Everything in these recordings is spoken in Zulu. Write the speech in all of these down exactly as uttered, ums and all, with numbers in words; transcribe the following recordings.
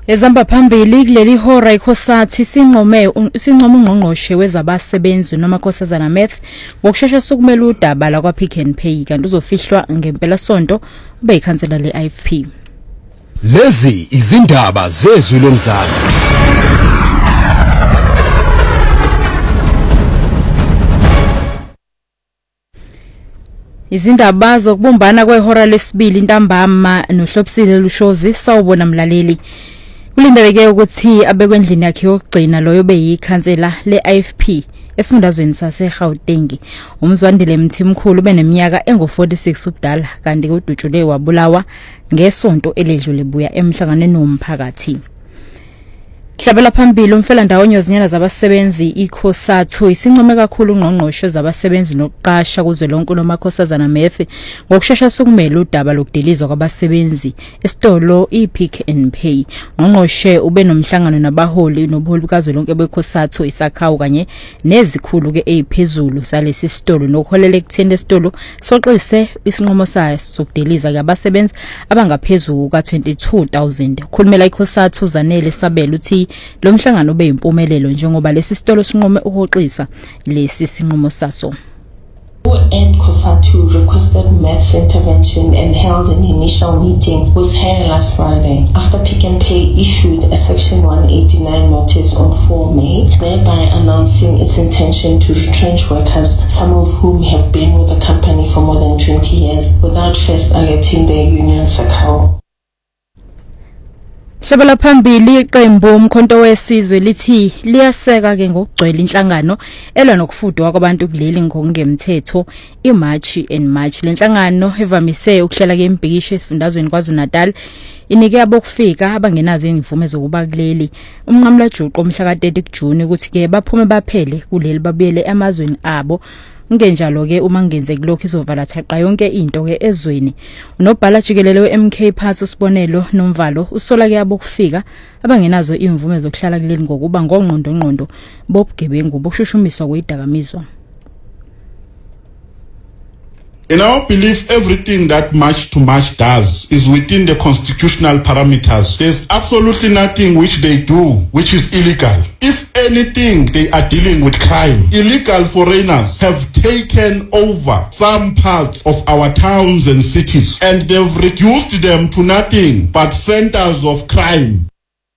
Ezamba phambili kuleli hora iKhosathi sinqome sinqoma ungqongqoshe wezabasebenzi nomakhosazana Math ngokusheshsha sukumela udaba la kwa Pick n Pay kanti uzofihlwa ngempela sonto ube ikhansela le I F P. Lezi izindaba zezwi lomzansi. Izindaba zokubumbana kwehora lesibili intambama nohlopsile lushozi sawubona mlaleli. Kulindeleke ukuthi abekwendlini yakhe yokugcina loyo beyikhansela le I F P esifundazweni sase-Gauteng. Umzwandile Mthimkhulu beneminyaka engu forty-six ubudala kanti udutshule wabulawa ngesonto eledlule buya emhlanganweni nomphakathi. Hlabela phambili umfelandawonye zinyana zabasebenzi iKhosathi isincome kakhulu ungqongqoshe zabasebenzi nokuqasha kuzwelonke nomakhosazana Math ngokusheshsha sukumela udaba lokudelizwa kwabasebenzi esitolo iPick n Pay. Ngqongqoshe ube nomhlangano nabaholi nobuholi bukazwelonke beKhosathi isakhawu kanye nezikhulu ke eziphezulu salesi sitolo nokuholela ekutheni lesitolo soqise isinqumo sayo sokudeliza kwabasebenzi abangaphezulu ka twenty-two thousand. Khulumela iKhosathi uzanele sabela uthi lo mhlangano ube impumelelo njengoba lesi sitolo sinqome ukuxoxisa lesi sinqumo saso. And Khosathi requested Math's intervention and held an initial meeting with her last Friday after Pick n Pay issued a Section one eighty-nine notice on four May, thereby announcing its intention to retrench workers, some of whom have been with the company for more than twenty years, without first alerting their union SACAWU. Hlabela phambili iqembu umkhonto wesizwe lithi liyaseka ke ngokugcwele inhlangano elwa nokufudwa kwabantu kuleli ngokungemthetho iMarch and March. Lenhlangano evamise ukuhlela ke imbhikisho esifundazweni kwaZulu-Natal inike abokufika abangenazo imvume zokuba kuleli. Umnqamla juqo umhla ka thirty June ukuthi ke baphume baphele kuleli babuyele emazweni abo. Ngenjalo ke uma ngenze kulokho izovala thaqa yonke into ke ezweni. Unobhala jikelele we-M K Phathi usibonelo nomvalo usola ke abokufika abangenazo imvume zokuhlala kuleli ngokuba ngongqondo ngqondo bobugebengu bokushushumiswa kweyidakamizwa. In our belief, everything that March to March does is within the constitutional parameters. There's absolutely nothing which they do which is illegal. If anything, they are dealing with crime. Illegal foreigners have taken over some parts of our towns and cities, and they've reduced them to nothing but centers of crime.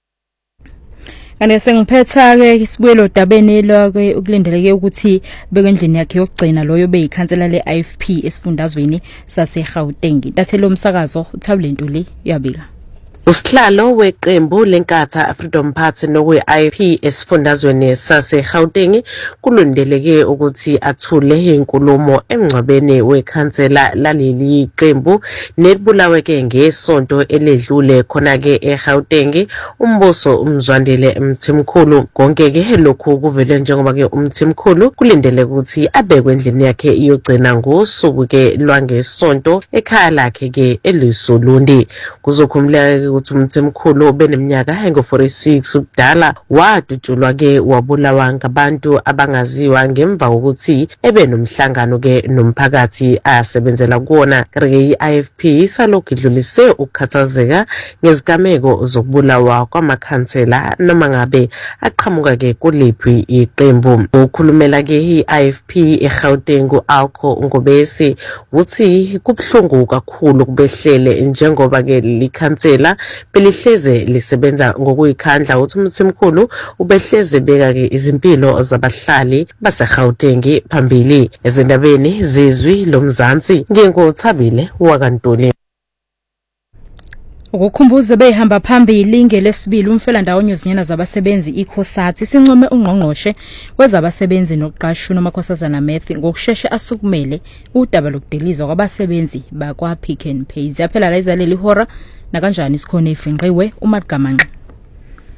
Ane sengiphetha ke isibuyelo dabeni lokho ukulindeleke ukuthi bekwendlini yakhe yokugcina loyo beyikhansela le I F P esifundazweni sase-Gauteng. Tathelo umsakazo uThabulentuli yabika. Usihlalo weqembu lenkatha Freedom Party nokuyi I F P esifundazweni sase-Gauteng kulundeleke ukuthi athule inkulumo emngcwabeni wekhansela laleli qembu nebulaweke ngesonto eledlule khona ke eGauteng. Umbuso umzwandile Mthimkhulu konke ke lokhu kuvele njengoba ke uMthimkhulu kulindele ukuthi abekwe endlini yakhe iyogcina ngosuku ke lwangesonto ekhaya lakhe ke eLisulundi. Kuzokhumuleka ukuthi uMthimkhulu beneminyaka engu forty-six ubudala wadutshulwa ke wabulawa ngabantu abangaziwa ngemva kokuthi ebe nomhlangano ke nomphakathi asebenzela kuona. Ke I F P salokhu idlulise ukukhathazeka ngezigameko zokubulawa kwamakhansela noma ngabe aqhamuka ke kuliphi iqembu. Ukhulumela ke i-I F P eGauteng uAlko Ngobese uthi kubhlungu kakhulu kubehlele njengoba ke likhansela belihleze lisebenza ngokuyikhandla. Uthi uMthimkhulu ubehleze beka ke izimpilo zabahlali baseGauteng phambili. Ezindabeni zizwi lomzansi ngingothabile wakantoni. Ukukhumbuza behamba phambili ngelesibili umfelandawonye zinyana zabasebenzi iKhosathi sincome ungqongqoshe wezabasebenzi nokuqasha nomakhosazana Math ngokusheshsha asukumele udaba lokudelizwa kwabasebenzi bakwa Pick n Pay. Yaphela la izaleli hora na kanjani isikhona ifinqiwe uMagamanqa.